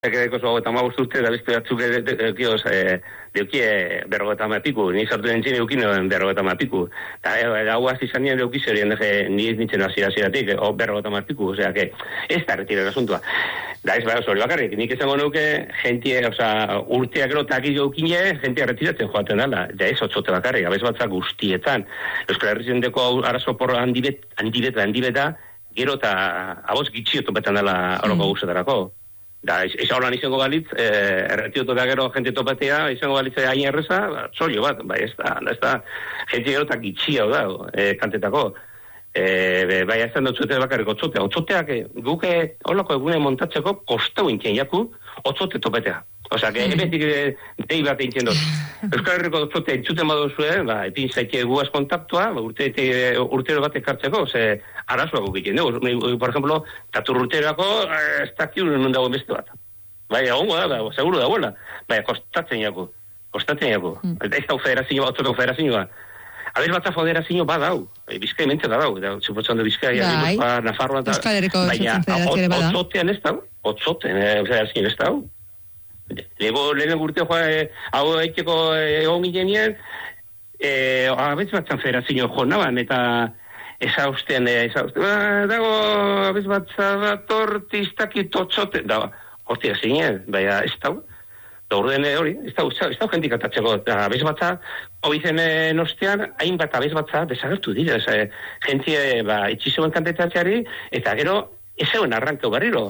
Ekeko zo eta 15 urte da beste batzuk kioz deukie 50 piku, ni sartu nintzen eukin 50 piku. Ta hau hasi zanien eukizerien ni nintzen hasieratik 50 piku, osea que ez da retira asuntoa. Da ez bada hori bakarrik, nik esango nuke jentie, osea urteak gero takio eukine, jentia retiratzen joaten dela. Ja ez otsote bakarrik, abez batzak guztietan. Euskal Herriendeko arazo porro handi beta, gero eta aboz gitxiotu betan dela horoko guztetarako. Da, holan izango balitz, erretiotu da gero jente topatea, izango balitz hain erreza, txolio bat, bai, ez da, jente gero eta gitxia da, kantetako. Bai, ez da otzote bakarrik otzotea. Otzoteak guke holako egune montatzeko kostau intzen jaku, otzote topatea. Osea, que ebetik dei bat eintzen dut. Euskal Herriko otzotea entzuten baduzue, epin zaite guaz kontaktua, urtero bat ekartzeko, ze arazoak egiten dugu. Por ejemplo, taturruterako ez dakit non dago beste bat. Bai, egongo da, seguro dagoela. Bai, kostatzen jaku. Ez da federazioa, otzoteko federazioa. Abez batza federazio badau, Bizkai mente da dau, supotzen du Bizkai, Nafarroa da. Euskal Herriko federazioa bada. Otzotean ez dau, federazioa ez dau. Lehen urte hau eiteko egon ginean, abez batzan federazio jo naban, eta ezausten, dago abez batza tortistakit otzote, da, hortia zinen, baina ez dau. Da urdene hori, ez dau jentik atatzeko, abez batza, hori zen ostean, hainbat abez batza desagertu dira, jentie itxizoen kantetatzeari, eta gero, ez egon arrankeu barriro.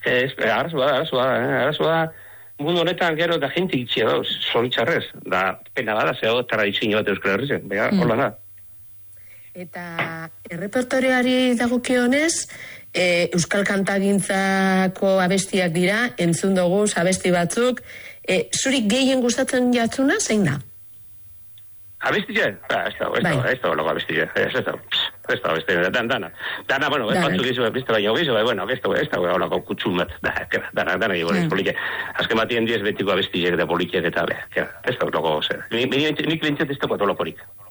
Arazoa, mundu honetan gero da gente itxia dauz, zoritxarrez, da pena bada, zego tradizio bat Euskal Herrizen, bega, hola da. Eta errepertorioari dagokionez, Euskal Kantagintzako abestiak dira, entzun dugu abesti batzuk, zuri gehien gustatzen jatzuna, zein da? Abestia? Ez da holako abestia, ez da abestia, dana, bueno, batzuk izu, beste baino gizu, bueno, ez da holako kutsun bat, dana gibonez, polike. Azken batien 10 betiko abestiek eta politiek eta, ez da holako, nik bintzat ez da holako horik.